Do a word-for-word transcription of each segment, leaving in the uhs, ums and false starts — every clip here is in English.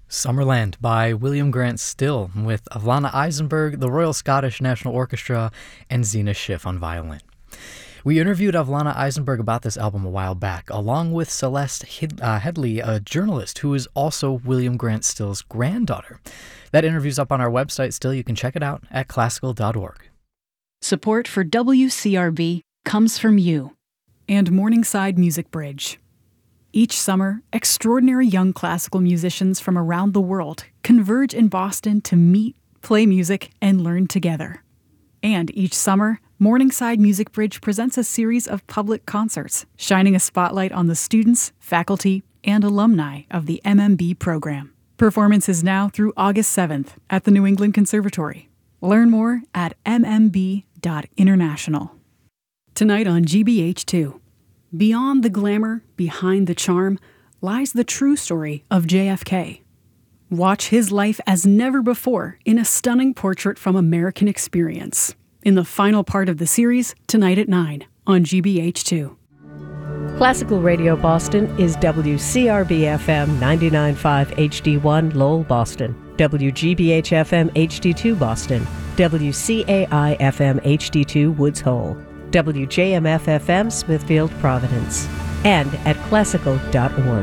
Summerland by William Grant Still with Alana Eisenberg, the Royal Scottish National Orchestra, and Zena Schiff on violin. We interviewed Alana Eisenberg about this album a while back, along with Celeste Hid- uh, Headley, a journalist who is also William Grant Still's granddaughter. That interview's up on our website still. You can check it out at classical dot org. Support for W C R B comes from you and Morningside Music Bridge. Each summer, extraordinary young classical musicians from around the world converge in Boston to meet, play music, and learn together. And each summer, Morningside Music Bridge presents a series of public concerts, shining a spotlight on the students, faculty, and alumni of the M M B program. Performance is now through August seventh at the New England Conservatory. Learn more at m m b dot international. Tonight on G B H two. Beyond the glamour, behind the charm, lies the true story of J F K. Watch his life as never before in a stunning portrait from American Experience. In the final part of the series, tonight at nine on G B H two. Classical Radio Boston is W C R B F M ninety-nine point five H D one Lowell, Boston, W G B H F M H D two Boston, W C A I F M H D two Woods Hole, W J M F F M Smithfield, Providence, and at classical dot org.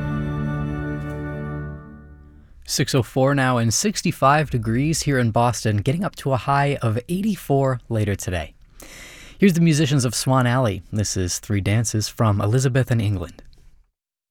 six oh four now and sixty-five degrees here in Boston, getting up to a high of eighty-four later today. Here's the musicians of Swan Alley. This is Three Dances from Elizabeth in England.